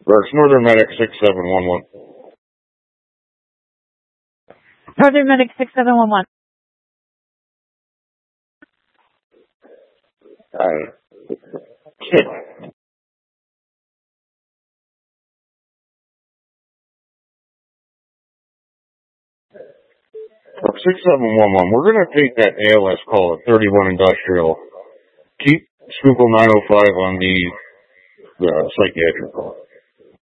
Rex, Northern Medic 6711. Northern Medic 6711. Shit. 6711, we're going to take that ALS call at 31 Industrial. Keep Schuylkill 905 on the psychiatric call.